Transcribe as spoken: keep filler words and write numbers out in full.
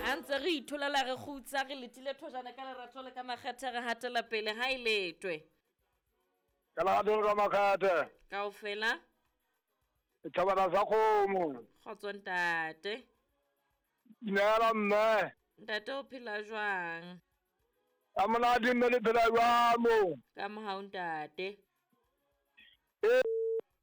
a ntse re itholela re khutsa re letile thojana ka lerato le ka makgethe re hatela pele ha iletwe ka la do ka makgethe kaofela e thabana sa khomo khotso ntate inela mme ntate o phela jwang amana di mme le phela jwang mo ka mohau ntate eh